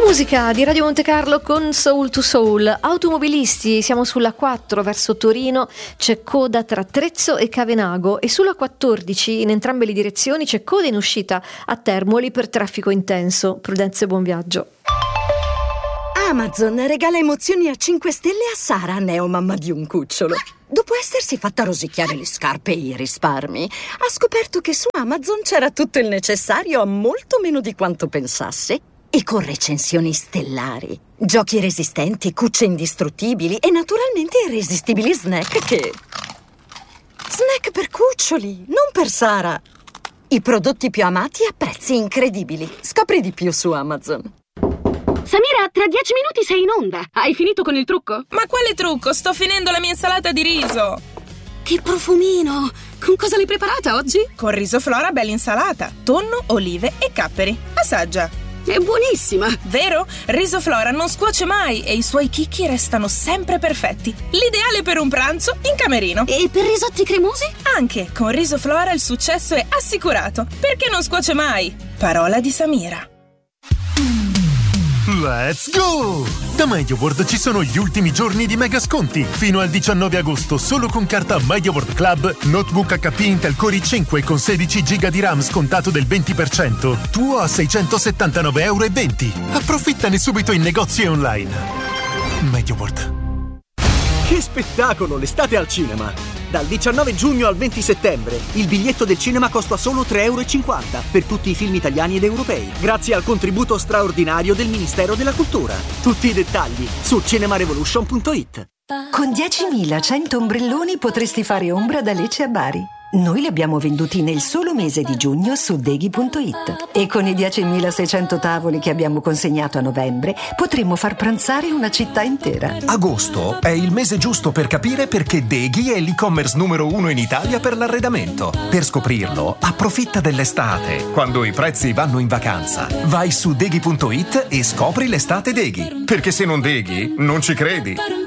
Musica di Radio Monte Carlo con Soul to Soul. Automobilisti, siamo sulla 4 verso Torino, c'è coda tra Trezzo e Cavenago, e sulla 14 in entrambe le direzioni c'è coda in uscita a Termoli per traffico intenso. Prudenza e buon viaggio. Amazon regala emozioni a 5 stelle a Sara, neomamma di un cucciolo. Dopo essersi fatta rosicchiare le scarpe e i risparmi, ha scoperto che su Amazon c'era tutto il necessario a molto meno di quanto pensasse. E con recensioni stellari, giochi resistenti, cucce indistruttibili e naturalmente irresistibili snack che... Snack per cuccioli, non per Sara. I prodotti più amati a prezzi incredibili. Scopri di più su Amazon. Samira, tra 10 minuti sei in onda. Hai finito con il trucco? Ma quale trucco? Sto finendo la mia insalata di riso. Che profumino! Con cosa l'hai preparata oggi? Con riso Flora bella insalata, tonno, olive e capperi. Assaggia. È buonissima! Vero? Riso Flora non scuoce mai e i suoi chicchi restano sempre perfetti. L'ideale per un pranzo in camerino. E per risotti cremosi? Anche con Riso Flora il successo è assicurato, perché non scuoce mai. Parola di Samira. Let's go! Da MediaWorld ci sono gli ultimi giorni di mega sconti. Fino al 19 agosto, solo con carta MediaWorld Club, notebook HP Intel Core i5 con 16 GB di RAM scontato del 20%, tuo a €679,20. Approfittane subito in negozi e online. MediaWorld. Che spettacolo, l'estate al cinema! Dal 19 giugno al 20 settembre il biglietto del cinema costa solo €3,50 per tutti i film italiani ed europei, grazie al contributo straordinario del Ministero della Cultura. Tutti i dettagli su cinemarevolution.it. Con 10.100 ombrelloni potresti fare ombra da Lecce a Bari. Noi li abbiamo venduti nel solo mese di giugno su Deghi.it. E con i 10.600 tavoli che abbiamo consegnato a novembre potremmo far pranzare una città intera. Agosto è il mese giusto per capire perché Deghi è l'e-commerce numero 1 in Italia per l'arredamento. Per scoprirlo, approfitta dell'estate, quando i prezzi vanno in vacanza. Vai su Deghi.it e scopri l'estate Deghi. Perché se non Deghi, non ci credi.